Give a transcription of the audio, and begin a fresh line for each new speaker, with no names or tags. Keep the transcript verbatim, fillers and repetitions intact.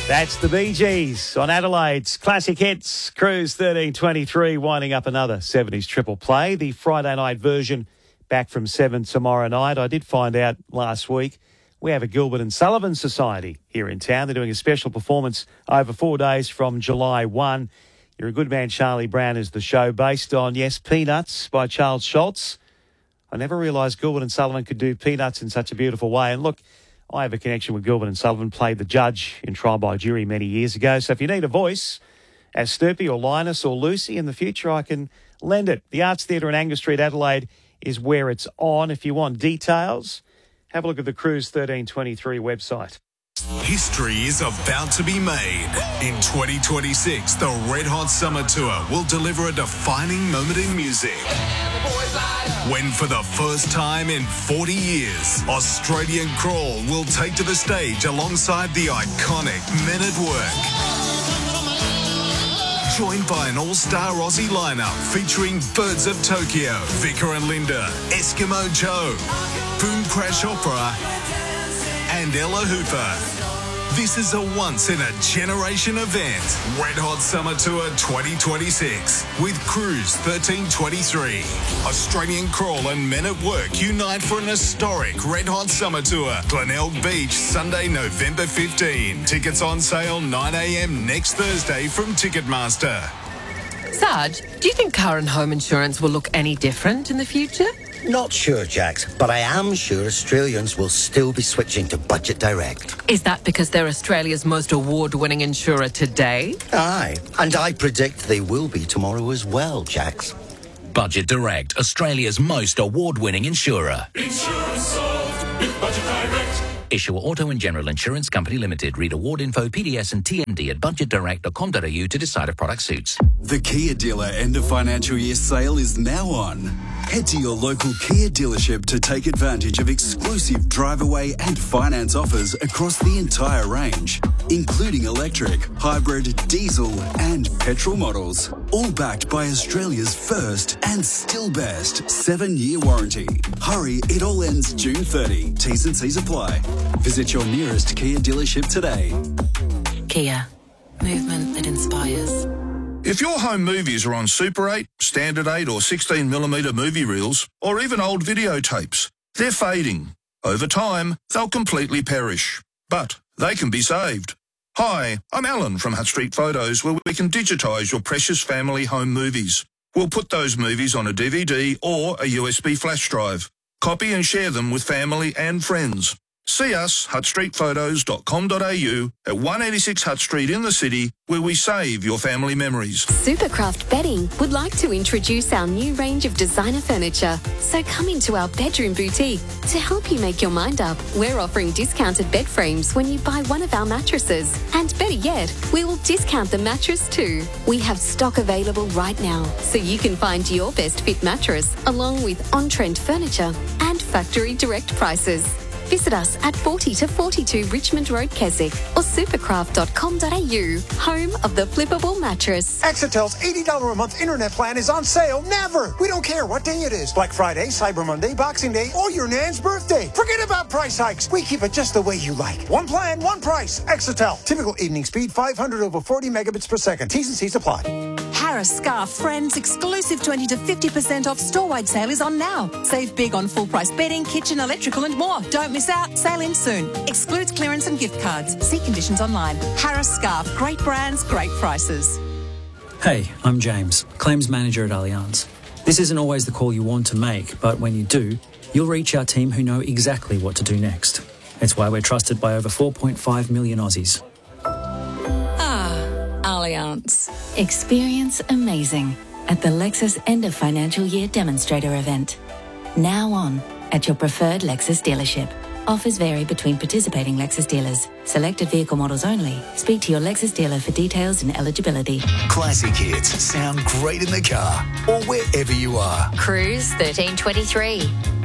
That's the Bee Gees on Adelaide's Classic Hits. Cruise thirteen twenty-three winding up another seventies triple play. The Friday night version back from seven tomorrow night. I did find out last week we have a Gilbert and Sullivan Society here in town. They're doing a special performance over four days from July first. You're a Good Man, Charlie Brown is the show based on, yes, Peanuts by Charles Schultz. I never realised Gilbert and Sullivan could do Peanuts in such a beautiful way. And look, I have a connection with Gilbert and Sullivan, played the judge in Trial by Jury many years ago. So if you need a voice as Snoopy or Linus or Lucy in the future, I can lend it. The Arts Theatre in Angus Street, Adelaide is where it's on. If you want details, have a look at the Cruise thirteen twenty-three website.
History is about to be made. In twenty twenty-six, the Red Hot Summer Tour will deliver a defining moment in music. When for the first time in forty years, Australian Crawl will take to the stage alongside the iconic Men at Work. Joined by an all-star Aussie lineup featuring Birds of Tokyo, Vicar and Linda, Eskimo Joe, Boom Crash Opera, and Ella Hooper. This is a once-in-a-generation event. Red Hot Summer Tour twenty twenty-six with Cruise thirteen twenty-three. Australian Crawl and Men at Work unite for an historic Red Hot Summer Tour. Glenelg Beach, Sunday, November fifteenth. Tickets on sale nine a.m. next Thursday from Ticketmaster.
Sarge, do you think car and home insurance will look any different in the future?
Not sure, Jax, but I am sure Australians will still be switching to Budget Direct.
Is that because they're Australia's most award-winning insurer today?
Aye, and I predict they will be tomorrow as well, Jax.
Budget Direct, Australia's most award-winning insurer.
Insurance solved with Budget Direct.
Issuer Auto and General Insurance Company Limited. Read award info, P D S and T M D at budget direct dot com dot a u to decide if product suits.
The Kia dealer end of financial year sale is now on. Head to your local Kia dealership to take advantage of exclusive drive away and finance offers across the entire range, including electric, hybrid, diesel and petrol models. All backed by Australia's first and still best seven-year warranty. Hurry, it all ends June thirtieth. T's and C's apply. Visit your nearest Kia dealership today.
Kia. Movement that inspires.
If your home movies are on Super eight, Standard eight or sixteen millimeter movie reels, or even old videotapes, they're fading. Over time, they'll completely perish. But they can be saved. Hi, I'm Alan from Hutt Street Photos, where we can digitise your precious family home movies. We'll put those movies on a D V D or a U S B flash drive. Copy and share them with family and friends. See us, hutt street photos dot com dot a u, at one eighty-six Hutt Street in the city, where we save your family memories.
Supercraft Bedding would like to introduce our new range of designer furniture. So come into our bedroom boutique. To help you make your mind up, we're offering discounted bed frames when you buy one of our mattresses. And better yet, we will discount the mattress too. We have stock available right now, so you can find your best fit mattress, along with on-trend furniture and factory direct prices. Visit us at forty to forty-two Richmond Road, Keswick, or supercraft dot com dot a u, home of the flippable mattress.
Exetel's eighty dollars a month internet plan is on sale never. We don't care what day it is. Black Friday, Cyber Monday, Boxing Day, or your nan's birthday. Forget about price hikes. We keep it just the way you like. One plan, one price. Exetel. Typical evening speed, five hundred over forty megabits per second. T's and C's apply.
Harris Scarf Friends exclusive twenty to fifty percent off store-wide sale is on now. Save big on full-price bedding, kitchen, electrical and more. Don't miss out. Sale in soon. Excludes clearance and gift cards. See conditions online. Harris Scarf. Great brands, great prices.
Hey, I'm James, Claims Manager at Allianz. This isn't always the call you want to make, but when you do, you'll reach our team who know exactly what to do next. It's why we're trusted by over four point five million Aussies.
Allianz.
Experience amazing at the Lexus End of Financial Year Demonstrator event. Now on at your preferred Lexus dealership. Offers vary between participating Lexus dealers. Selected vehicle models only. Speak to your Lexus dealer for details and eligibility.
Classic hits sound great in the car or wherever you are.
Cruise thirteen twenty-three.